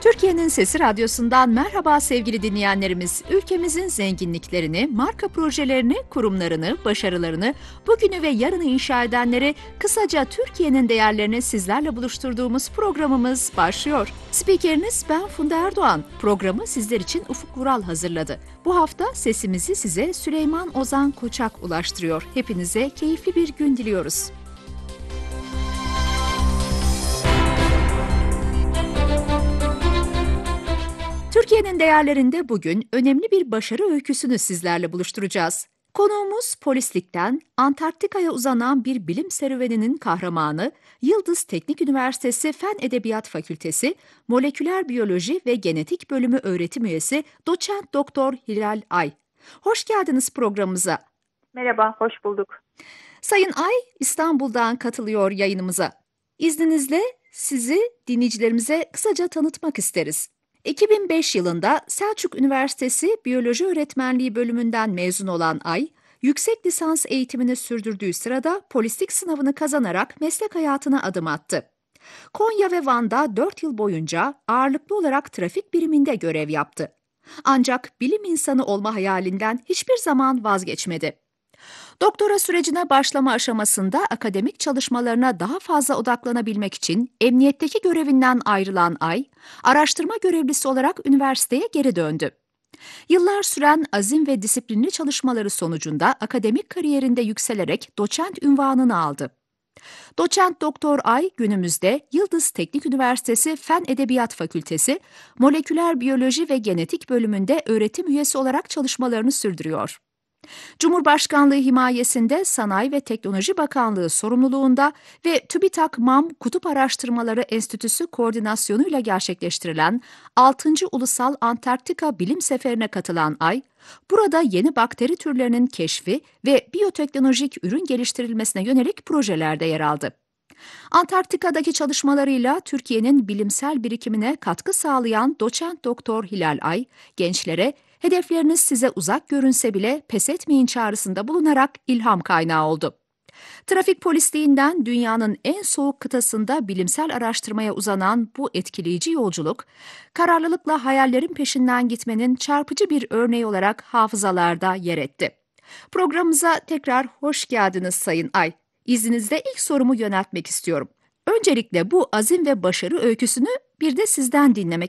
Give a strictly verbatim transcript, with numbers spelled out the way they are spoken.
Türkiye'nin Sesi Radyosu'ndan merhaba sevgili dinleyenlerimiz. Ülkemizin zenginliklerini, marka projelerini, kurumlarını, başarılarını, bugünü ve yarını inşa edenleri, kısaca Türkiye'nin değerlerini sizlerle buluşturduğumuz programımız başlıyor. Spikeriniz ben Funda Erdoğan. Programı sizler için Ufuk Vural hazırladı. Bu hafta sesimizi size Süleyman Ozan Koçak ulaştırıyor. Hepinize keyifli bir gün diliyoruz. Türkiye'nin değerlerinde bugün önemli bir başarı öyküsünü sizlerle buluşturacağız. Konuğumuz polislikten Antarktika'ya uzanan bir bilim serüveninin kahramanı, Yıldız Teknik Üniversitesi Fen Edebiyat Fakültesi Moleküler Biyoloji ve Genetik Bölümü öğretim üyesi Doçent Doktor Hilal Ay. Hoş geldiniz programımıza. Merhaba, hoş bulduk. Sayın Ay, İstanbul'dan katılıyor yayınımıza. İzninizle sizi dinleyicilerimize kısaca tanıtmak isteriz. iki bin beş yılında Selçuk Üniversitesi Biyoloji Öğretmenliği bölümünden mezun olan Ay, yüksek lisans eğitimini sürdürdüğü sırada polislik sınavını kazanarak meslek hayatına adım attı. Konya ve Van'da dört yıl boyunca ağırlıklı olarak trafik biriminde görev yaptı. Ancak bilim insanı olma hayalinden hiçbir zaman vazgeçmedi. Doktora sürecine başlama aşamasında akademik çalışmalarına daha fazla odaklanabilmek için emniyetteki görevinden ayrılan Ay, araştırma görevlisi olarak üniversiteye geri döndü. Yıllar süren azim ve disiplinli çalışmaları sonucunda akademik kariyerinde yükselerek doçent unvanını aldı. Doçent Doktor Ay günümüzde Yıldız Teknik Üniversitesi Fen Edebiyat Fakültesi Moleküler Biyoloji ve Genetik Bölümünde öğretim üyesi olarak çalışmalarını sürdürüyor. Cumhurbaşkanlığı himayesinde Sanayi ve Teknoloji Bakanlığı sorumluluğunda ve TÜBİTAK MAM Kutup Araştırmaları Enstitüsü koordinasyonuyla gerçekleştirilen altıncı Ulusal Antarktika Bilim Seferi'ne katılan Ay, burada yeni bakteri türlerinin keşfi ve biyoteknolojik ürün geliştirilmesine yönelik projelerde yer aldı. Antarktika'daki çalışmalarıyla Türkiye'nin bilimsel birikimine katkı sağlayan Doçent Doktor Hilal Ay, gençlere hedefleriniz size uzak görünse bile pes etmeyin çağrısında bulunarak ilham kaynağı oldu. Trafik polisliğinden dünyanın en soğuk kıtasında bilimsel araştırmaya uzanan bu etkileyici yolculuk, kararlılıkla hayallerin peşinden gitmenin çarpıcı bir örneği olarak hafızalarda yer etti. Programımıza tekrar hoş geldiniz Sayın Ay. İzninizle ilk sorumu yöneltmek istiyorum. Öncelikle bu azim ve başarı öyküsünü bir de sizden dinlemek